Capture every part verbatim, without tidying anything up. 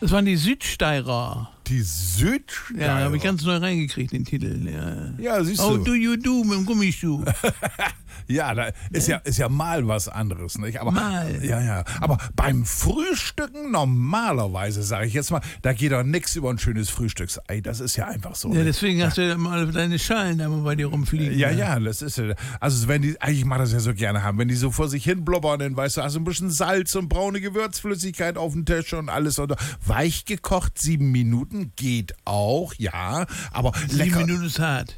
Das waren die Südsteirer. Die Südsteirer? Ja, habe ich ganz neu reingekriegt, den Titel. Ja, ja siehst du. How do you do mit dem Gummischuh? Ja, da ist ja, ist ja mal was anderes, nicht? Aber, mal. Ja, ja. Aber beim Frühstücken normalerweise, sage ich jetzt mal, da geht doch nichts über ein schönes Frühstücksei. Das ist ja einfach so. Ja, deswegen ja. hast du ja mal deine Schalen da mal bei dir rumfliegen. Ja, ja, das ist ja. Also, wenn die, ich mache das ja so gerne haben, wenn die so vor sich hin blubbern, dann weißt du, hast du ein bisschen Salz und braune Gewürzflüssigkeit auf dem Tisch und alles. Und weich gekocht, sieben Minuten geht auch, ja. Aber sieben lecker. Minuten ist hart.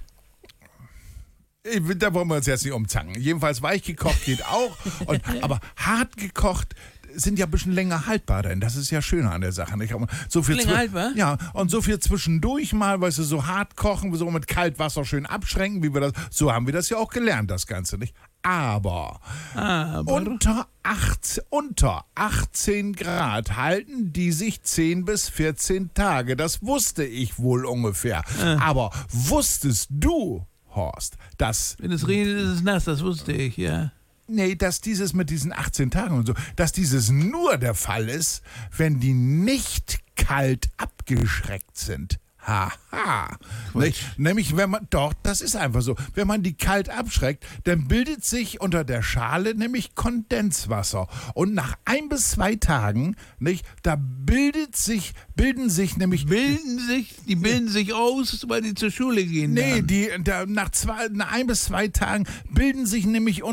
Da wollen wir uns jetzt nicht umzangen. Jedenfalls weich gekocht geht auch. Und, aber hart gekocht sind ja ein bisschen länger haltbar, denn das ist ja schöner an der Sache. Nicht? So viel länger haltbar? Ja, und so viel zwischendurch mal, weißt du, so hart kochen, so mit Kaltwasser schön abschränken, wie wir das, so haben wir das ja auch gelernt, das Ganze, nicht? Aber, Aber. Unter, acht, unter achtzehn Grad halten die sich zehn bis vierzehn Tage. Das wusste ich wohl ungefähr. Äh. Aber wusstest du, Horst, dass... Wenn es regnet, ist es nass, das wusste ich, ja. Nee, dass dieses mit diesen achtzehn Tagen und so, dass dieses nur der Fall ist, wenn die nicht kalt abgeschreckt sind. Haha. Nicht? Nämlich, wenn man, doch, das ist einfach so. Wenn man die kalt abschreckt, dann bildet sich unter der Schale nämlich Kondenswasser. Und nach ein bis zwei Tagen, nicht, da bildet sich, bilden sich nämlich... Bilden sich, die bilden sich aus, weil die zur Schule gehen. Nee, dann. die, da, nach, zwei, nach ein bis zwei Tagen bilden sich nämlich